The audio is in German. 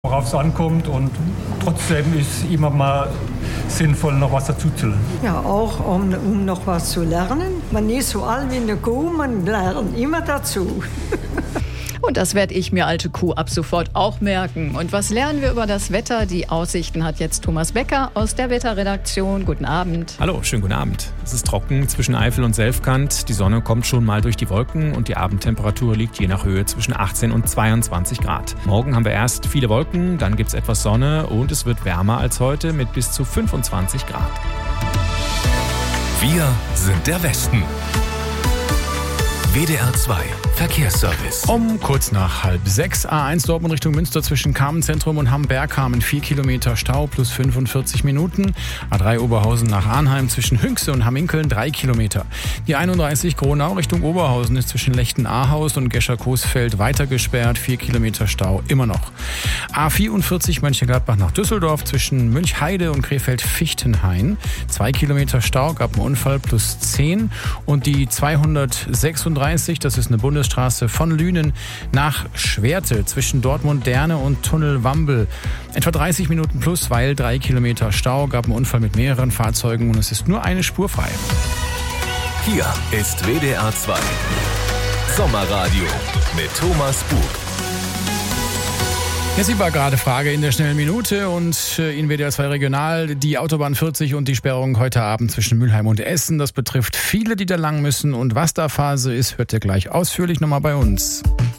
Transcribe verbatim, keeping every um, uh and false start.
worauf es ankommt, und trotzdem ist immer mal sinnvoll, noch was dazu zu lernen. Ja, auch um, um noch was zu lernen. Man ist so alt wie eine Kuh, man lernt immer dazu. Und das werde ich mir, alte Kuh, ab sofort auch merken. Und was lernen wir über das Wetter? Die Aussichten hat jetzt Thomas Becker aus der Wetterredaktion. Guten Abend. Hallo, schönen guten Abend. Es ist trocken zwischen Eifel und Selfkant. Die Sonne kommt schon mal durch die Wolken und die Abendtemperatur liegt je nach Höhe zwischen achtzehn und zweiundzwanzig Grad. Morgen haben wir erst viele Wolken, dann gibt es etwas Sonne und es wird wärmer als heute mit bis zu fünfundzwanzig Grad. Wir sind der Westen. W D R zwei Verkehrsservice. Um kurz nach halb sechs, A eins Dortmund Richtung Münster zwischen Carmenzentrum und Hamm-Berghamen, vier Kilometer Stau plus fünfundvierzig Minuten. A drei Oberhausen nach Arnheim zwischen Hünxe und Hamminkeln, drei Kilometer. Die einunddreißig Gronau Richtung Oberhausen ist zwischen Lechten-Ahaus und Gescher-Coesfeld weiter gesperrt, vier Kilometer Stau immer noch. A vierundvierzig Mönchengladbach nach Düsseldorf zwischen Münchheide und Krefeld-Fichtenhain, zwei Kilometer Stau, gab einen Unfall plus zehn. Und die zweihundertsechsunddreißig, das ist eine Bundesstraße von Lünen nach Schwerte zwischen Dortmund-Derne und Tunnel-Wambel. Etwa dreißig Minuten plus, weil drei Kilometer Stau, gab einen Unfall mit mehreren Fahrzeugen und es ist nur eine Spur frei. Hier ist W D R zwei Sommerradio mit Thomas Bug. Ja, Sie war gerade Frage in der schnellen Minute und in W D R zwei Regional die Autobahn vierzig und die Sperrung heute Abend zwischen Mülheim und Essen. Das betrifft viele, die da lang müssen, und was da Phase ist, hört ihr gleich ausführlich nochmal bei uns.